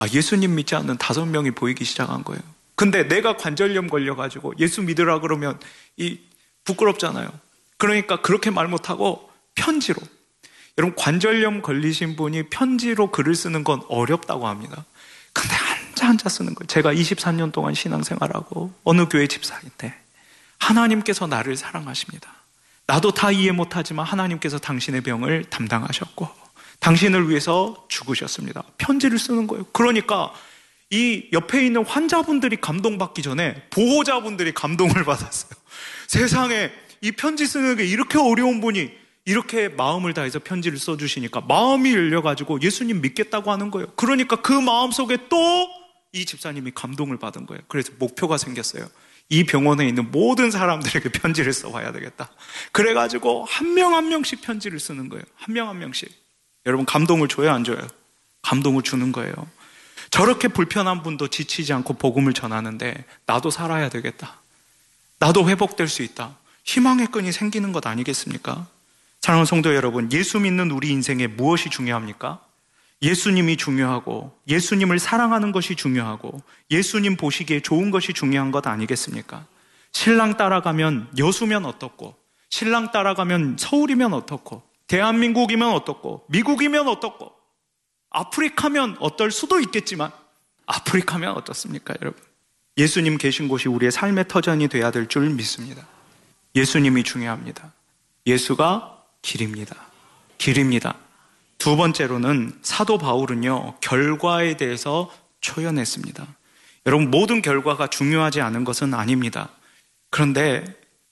예수님 믿지 않는 5명이 보이기 시작한 거예요. 근데 내가 관절염 걸려가지고 예수 믿으라 그러면 부끄럽잖아요. 그러니까 그렇게 말 못하고 편지로. 여러분, 관절염 걸리신 분이 편지로 글을 쓰는 건 어렵다고 합니다. 근데 한자 쓰는 거예요. 제가 24년 동안 신앙생활하고 어느 교회 집사인데 하나님께서 나를 사랑하십니다. 나도 다 이해 못하지만 하나님께서 당신의 병을 담당하셨고 당신을 위해서 죽으셨습니다. 편지를 쓰는 거예요. 그러니까 이 옆에 있는 환자분들이 감동받기 전에 보호자분들이 감동을 받았어요. 세상에 이 편지 쓰는 게 이렇게 어려운 분이 이렇게 마음을 다해서 편지를 써주시니까 마음이 열려가지고 예수님 믿겠다고 하는 거예요. 그러니까 그 마음속에 또 이 집사님이 감동을 받은 거예요. 그래서 목표가 생겼어요. 이 병원에 있는 모든 사람들에게 편지를 써와야 되겠다. 그래가지고 한 명 한 명씩 편지를 쓰는 거예요. 한 명 한 명씩. 여러분, 감동을 줘요, 안 줘요? 감동을 주는 거예요. 저렇게 불편한 분도 지치지 않고 복음을 전하는데 나도 살아야 되겠다. 나도 회복될 수 있다. 희망의 끈이 생기는 것 아니겠습니까? 사랑하는 성도 여러분, 예수 믿는 우리 인생에 무엇이 중요합니까? 예수님이 중요하고 예수님을 사랑하는 것이 중요하고 예수님 보시기에 좋은 것이 중요한 것 아니겠습니까? 신랑 따라가면 여수면 어떻고, 신랑 따라가면 서울이면 어떻고, 대한민국이면 어떻고, 미국이면 어떻고, 아프리카면 어떨 수도 있겠지만 아프리카면 어떻습니까, 여러분? 예수님 계신 곳이 우리의 삶의 터전이 돼야 될 줄 믿습니다. 예수님이 중요합니다. 예수가 길입니다. 길입니다. 두 번째로는 사도 바울은요, 결과에 대해서 초연했습니다. 여러분, 모든 결과가 중요하지 않은 것은 아닙니다. 그런데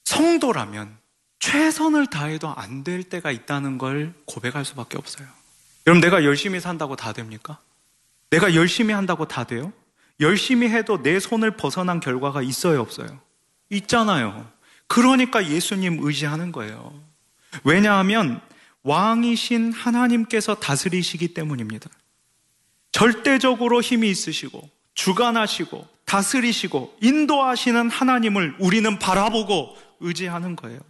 성도라면 최선을 다해도 안 될 때가 있다는 걸 고백할 수밖에 없어요. 여러분, 내가 열심히 산다고 다 됩니까? 내가 열심히 한다고 다 돼요? 열심히 해도 내 손을 벗어난 결과가 있어요, 없어요? 있잖아요. 그러니까 예수님 의지하는 거예요. 왜냐하면 왕이신 하나님께서 다스리시기 때문입니다. 절대적으로 힘이 있으시고 주관하시고 다스리시고 인도하시는 하나님을 우리는 바라보고 의지하는 거예요.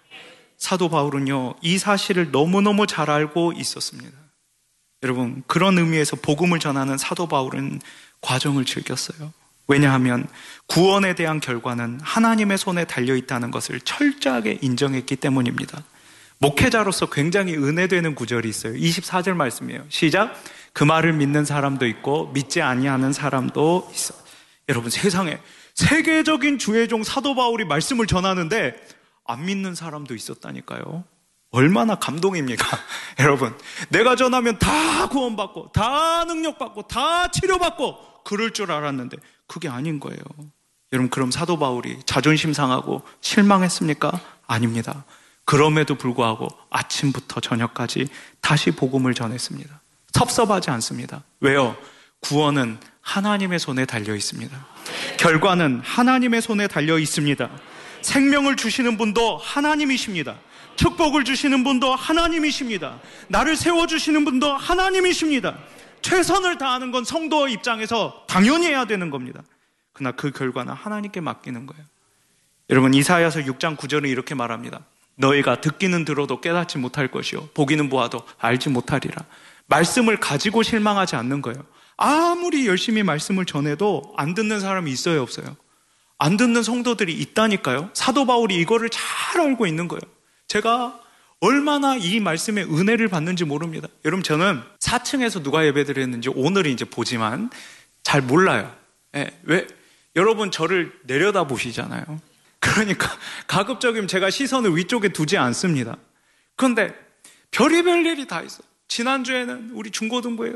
사도 바울은요, 이 사실을 너무너무 잘 알고 있었습니다. 여러분, 그런 의미에서 복음을 전하는 사도 바울은 과정을 즐겼어요. 왜냐하면 구원에 대한 결과는 하나님의 손에 달려있다는 것을 철저하게 인정했기 때문입니다. 목회자로서 굉장히 은혜되는 구절이 있어요. 24절 말씀이에요. 시작. 그 말을 믿는 사람도 있고 믿지 아니하는 사람도 있어. 여러분, 세상에 세계적인 주의 종 사도 바울이 말씀을 전하는데 안 믿는 사람도 있었다니까요. 얼마나 감동입니까? 여러분, 내가 전하면 다 구원받고 다 능력받고 다 치료받고 그럴 줄 알았는데 그게 아닌 거예요. 여러분, 그럼 사도 바울이 자존심 상하고 실망했습니까? 아닙니다. 그럼에도 불구하고 아침부터 저녁까지 다시 복음을 전했습니다. 섭섭하지 않습니다. 왜요? 구원은 하나님의 손에 달려 있습니다. 결과는 하나님의 손에 달려 있습니다. 생명을 주시는 분도 하나님이십니다. 축복을 주시는 분도 하나님이십니다. 나를 세워주시는 분도 하나님이십니다. 최선을 다하는 건 성도 입장에서 당연히 해야 되는 겁니다. 그러나 그 결과는 하나님께 맡기는 거예요. 여러분, 이사야서 6장 9절은 이렇게 말합니다. 너희가 듣기는 들어도 깨닫지 못할 것이요 보기는 보아도 알지 못하리라. 말씀을 가지고 실망하지 않는 거예요. 아무리 열심히 말씀을 전해도 안 듣는 사람이 있어요, 없어요? 안 듣는 성도들이 있다니까요. 사도 바울이 이거를 잘 알고 있는 거예요. 제가 얼마나 이 말씀의 은혜를 받는지 모릅니다. 여러분, 저는 4층에서 누가 예배드렸는지 오늘 이제 보지만 잘 몰라요. 왜? 여러분 저를 내려다 보시잖아요. 그러니까 가급적이면 제가 시선을 위쪽에 두지 않습니다. 그런데 별의별 일이 다 있어. 지난주에는 우리 중고등부예요.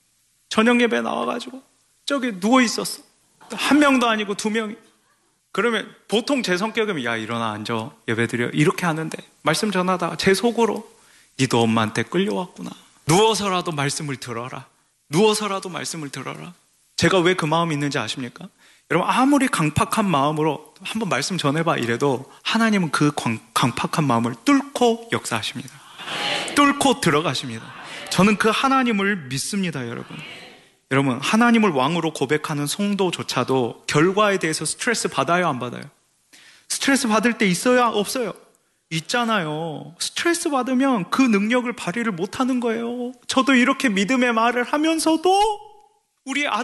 저녁 예배 나와가지고 저기 누워 있었어. 한 명도 아니고 2명이. 그러면 보통 제 성격이면 야 일어나 앉아 예배드려 이렇게 하는데 말씀 전하다가 제 속으로 니도 엄마한테 끌려왔구나. 누워서라도 말씀을 들어라. 누워서라도 말씀을 들어라. 제가 왜 그 마음이 있는지 아십니까? 여러분, 아무리 강팍한 마음으로 한번 말씀 전해봐 이래도 하나님은 그 강팍한 마음을 뚫고 역사하십니다. 뚫고 들어가십니다. 저는 그 하나님을 믿습니다, 여러분. 여러분, 하나님을 왕으로 고백하는 성도조차도 결과에 대해서 스트레스 받아요, 안 받아요? 스트레스 받을 때 있어요, 없어요? 있잖아요. 스트레스 받으면 그 능력을 발휘를 못하는 거예요. 저도 이렇게 믿음의 말을 하면서도 우리